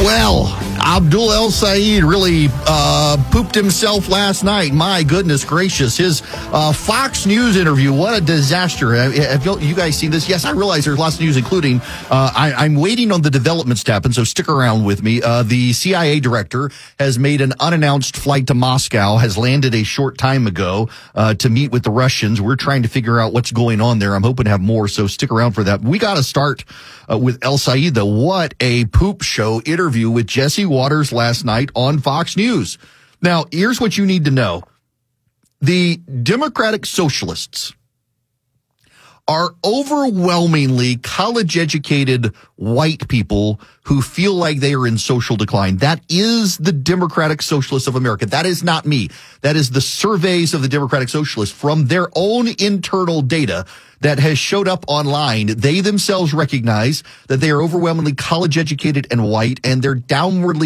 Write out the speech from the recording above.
Well, Abdul El Sayed really pooped himself last night. My goodness gracious. His Fox News interview, what a disaster. Have you guys seen this? Yes, I realize there's lots of news, including I'm waiting on the developments to happen, so stick around with me. The CIA director has made an unannounced flight to Moscow, has landed a short time ago to meet with the Russians. We're trying to figure out what's going on there. I'm hoping to have more, so stick around for that. We got to start with El Sayed, though. What a poop show interview with Jesse Waters last night on Fox News. Now, here's what you need to know. The Democratic Socialists are overwhelmingly college-educated white people who feel like they are in social decline. That is the Democratic Socialists of America. That is not me. That is the surveys of the Democratic Socialists from their own internal data that has showed up online. They themselves recognize that they are overwhelmingly college-educated and white, and they're downwardly